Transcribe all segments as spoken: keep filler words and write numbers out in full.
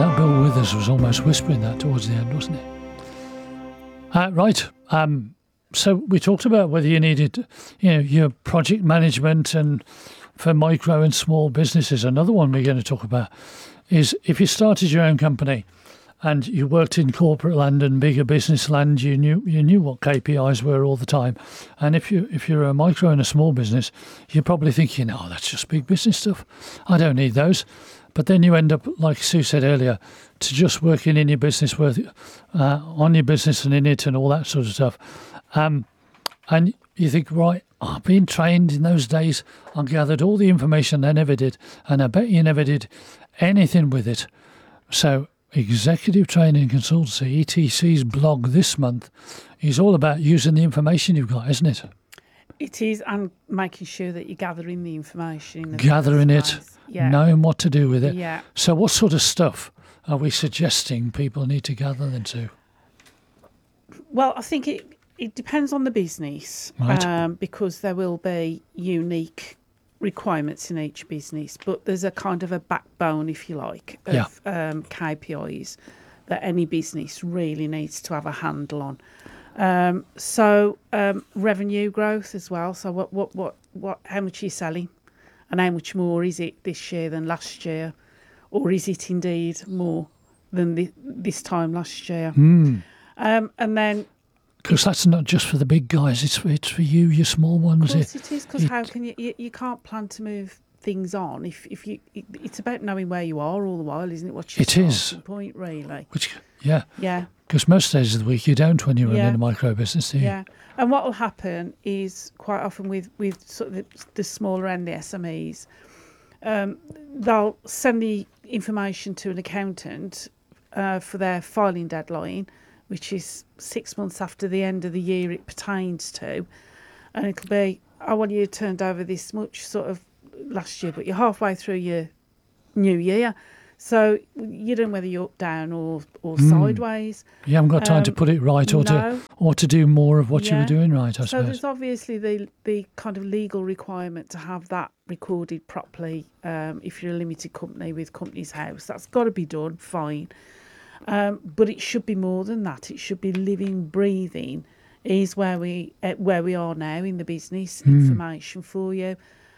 that Bill Withers was almost whispering that towards the end, wasn't it? Uh, right. Um, so we talked about whether you needed, you know, your project management and for micro and small businesses. Another one we're going to talk about is if you started your own company and you worked in corporate land and bigger business land, you knew you knew what K P Is were all the time. And if you if you're a micro and a small business, you're probably thinking, "Oh, that's just big business stuff. I don't need those." But then you end up, like Sue said earlier, to just working in your business, with, uh, on your business and in it and all that sort of stuff. Um, and you think, right, I've been trained in those days. I gathered all the information I never did, and I bet you never did anything with it. So Executive Training Consultancy, E T C's blog this month is all about using the information you've got, isn't it? It is, and making sure that you're gathering the information. In the gathering it, yeah. knowing what to do with it. Yeah. So what sort of stuff are we suggesting people need to gather into? Well, I think it, it depends on the business, right. um, because there will be unique requirements in each business, but there's a kind of a backbone, if you like, of yeah. um, K P Is that any business really needs to have a handle on. Um, so um, revenue growth as well. So what, what, what, what, how much are you selling, and how much more is it this year than last year, or is it indeed more than the, this time last year? Mm. Um, and then, because that's not just for the big guys; it's for, it's for you, your small ones. Of course, it is. Because how can you, you? You can't plan to move things on if if you. It, it's about knowing where you are all the while, isn't it? What's your it is point, really? Which, yeah, yeah. Because most days of the week you don't when you're running yeah. a micro business, do you? Yeah, and what will happen is quite often with with sort of the, the smaller end, the S M Es, um, they'll send the information to an accountant uh, for their filing deadline, which is six months after the end of the year it pertains to, and it'll be, I want you to turn over this much sort of last year, but you're halfway through your new year. So you don't know whether you're up, down, or or mm. sideways. You haven't got time um, to put it right, or no. to or to do more of what yeah. you were doing right, I so suppose. There's obviously the the kind of legal requirement to have that recorded properly. Um, if you're a limited company with Companies House, that's got to be done, fine. Um, but it should be more than that. It should be living, breathing. Is where we uh, where we are now in the business. Mm. Information for you.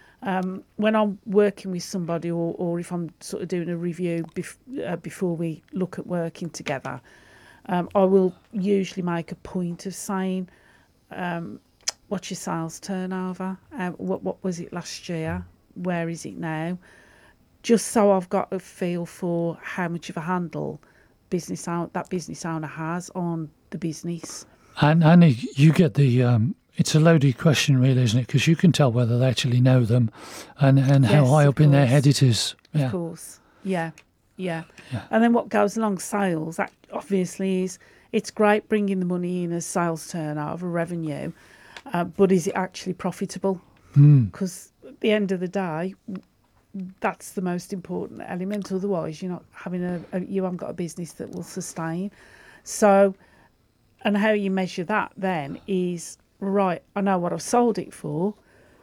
Um, when I'm working with somebody, or, or if I'm sort of doing a review bef- uh, before we look at working together, um, I will usually make a point of saying, um, what's your sales turnover? Uh, what what was it last year? Where is it now? Just so I've got a feel for how much of a handle business own- that business owner has on the business. And, and you get the... Um It's a loaded question, really, isn't it? Because you can tell whether they actually know them and, and yes, how high up course. in their head it is. Yeah. Of course. Yeah. yeah. Yeah. And then what goes along sales, that obviously is, it's great bringing the money in as sales turnover, revenue, uh, but is it actually profitable? Because mm. at the end of the day, that's the most important element. Otherwise, you're not having a, a you haven't got a business that will sustain. So, and how you measure that then is, right, I know what I've sold it for.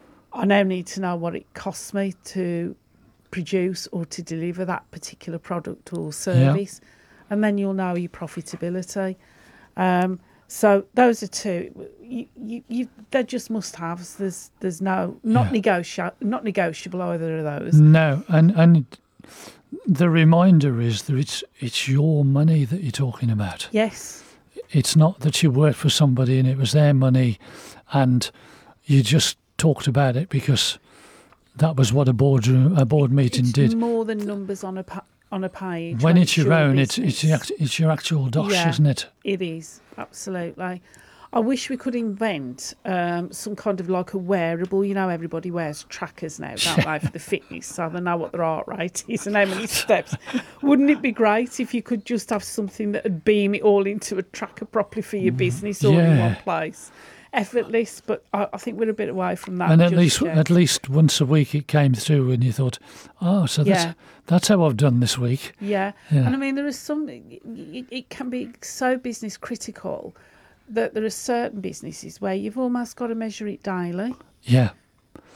I now need to know what it costs me to produce or to deliver that particular product or service. Yeah. And then you'll know your profitability. Um, so those are two. You, you, you, they're just must-haves. There's there's no, not, yeah. negoti- not negotiable, either of those. No, and, and the reminder is that it's it's your money that you're talking about. Yes. It's not that you worked for somebody and it was their money and you just talked about it because that was what a boardroom, a board meeting it's did. It's more than numbers on a pa- on a page. When, when it's, it's your own, business. it's it's, it's your actual dosh, yeah, isn't it? It is, absolutely. I wish we could invent um, some kind of like a wearable. You know, everybody wears trackers now, don't they, for the fitness, so they know what their heart rate is and how many steps. Wouldn't it be great if you could just have something that would beam it all into a tracker properly for your business, all yeah. in one place? Effortless, but I, I think we're a bit away from that. And at least yet. at least once a week it came through and you thought, oh, so that's, yeah. that's how I've done this week. Yeah. yeah. And I mean, there is some, it, it can be so business critical that there are certain businesses where you've almost got to measure it daily. Yeah.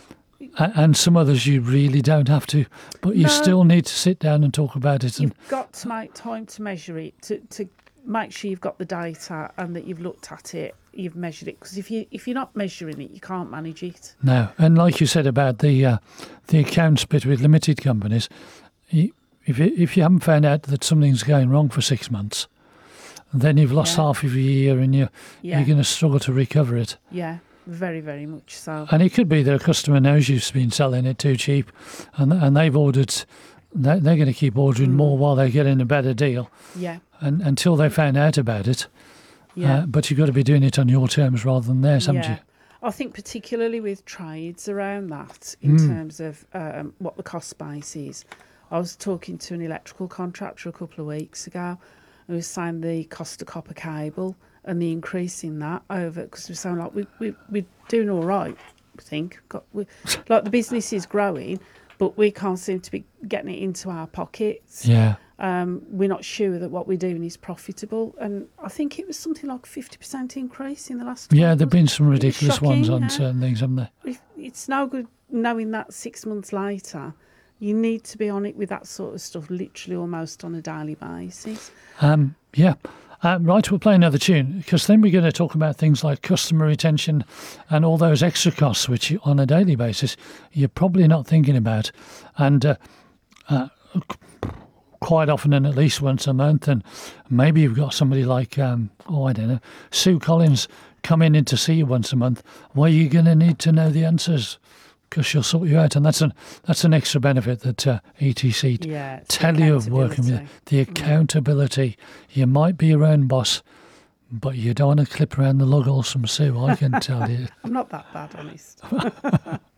A- And some others you really don't have to, but you No. still need to sit down and talk about it. And You've got to make time to measure it, to, to make sure you've got the data and that you've looked at it, you've measured it. Because if you if you're not measuring it, you can't manage it. no, and like you said about the uh, the accounts bit with limited companies, you, if you, if you haven't found out that something's going wrong for six months, then you've lost Yeah. half of your year, and you Yeah, you're going to struggle to recover it. yeah, very, very much so. And it could be that a customer knows you've been selling it too cheap, and and they've ordered. They're they're going to keep ordering Mm. more while they're getting a better deal, Yeah, and until they found out about it. yeah. Uh, but you've got to be doing it on your terms rather than theirs, haven't Yeah. you? I think particularly with trades around that, in Mm. terms of um, what the cost base is. I was talking to an electrical contractor a couple of weeks ago who was saying the cost of copper cable and the increase in that over, because we sound like we, we, we're doing all right, I think. Got, we, like the business is growing, but we can't seem to be getting it into our pockets. Yeah. Um, we're not sure that what we're doing is profitable. And I think it was something like fifty percent increase in the last Yeah, twelve there've been some It was ridiculous ones shocking, on yeah. certain things, haven't there? If- It's no good knowing that six months later. You need to be on it with that sort of stuff literally almost on a daily basis. Um, yeah. Uh, right, we'll play another tune, because then we're going to talk about things like customer retention and all those extra costs, which you- on a daily basis you're probably not thinking about. And uh, uh, quite often, and at least once a month, and maybe you've got somebody like, um, oh, I don't know, Sue Collins coming in to see you once a month, well, you're going to need to know the answers, because she'll sort you out. And that's an, that's an extra benefit that uh, E T C Yeah. it's the tell you of working with accountability. the accountability. You might be your own boss, but you don't want to clip around the lug holes from Sue, I can tell you. I'm not that bad, honest.